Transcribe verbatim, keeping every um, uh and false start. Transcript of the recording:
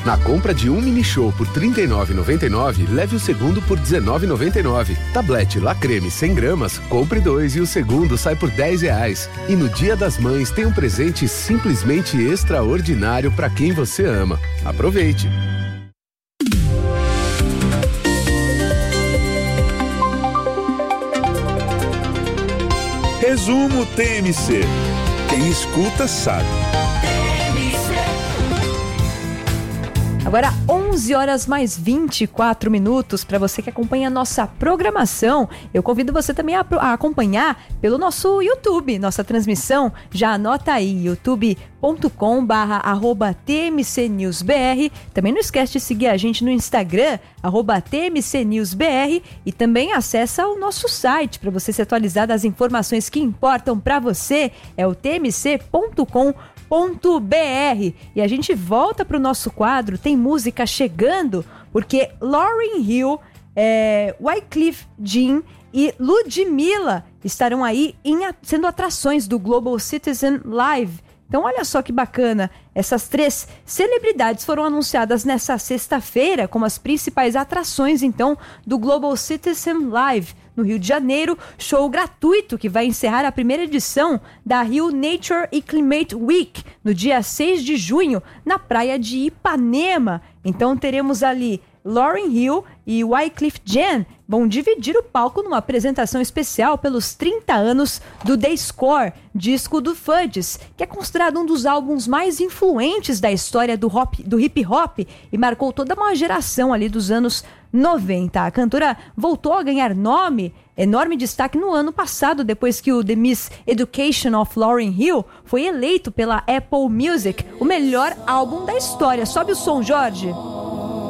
Na compra de um mini show por trinta e nove reais e noventa e nove centavos, leve o segundo por dezenove reais e noventa e nove centavos. Tablete La Creme cem gramas, compre dois e o segundo sai por dez reais. E no Dia das Mães tem um presente simplesmente extraordinário para quem você ama. Aproveite! Resumo T M C. Quem escuta sabe. Agora onze horas mais vinte e quatro minutos. Para você que acompanha a nossa programação, eu convido você também a, a acompanhar pelo nosso YouTube, nossa transmissão. Já anota aí, youtube ponto com barra arroba T M C News B R. Também não esquece de seguir a gente no Instagram, arroba T M C News B R, e também acessa o nosso site para você se atualizar das informações que importam para você. É o T M C ponto com ponto B R. E a gente volta para o nosso quadro. Tem música chegando, porque Lauryn Hill, é, Wyclef Jean e Ludmilla estarão aí em, sendo atrações do Global Citizen Live. Então olha só que bacana, essas três celebridades foram anunciadas nessa sexta-feira como as principais atrações então do Global Citizen Live no Rio de Janeiro, show gratuito que vai encerrar a primeira edição da Rio Nature e Climate Week no dia seis de junho na praia de Ipanema. Então teremos ali Lauryn Hill e Wyclef Jean vão dividir o palco numa apresentação especial pelos trinta anos do The Score, disco do Fudges, que é considerado um dos álbuns mais influentes da história do, hop, do hip hop e marcou toda uma geração ali dos anos noventa. A cantora voltou a ganhar nome, enorme destaque no ano passado, depois que o The Miss Education of Lauryn Hill foi eleito pela Apple Music o melhor álbum da história. Sobe o som, Jorge.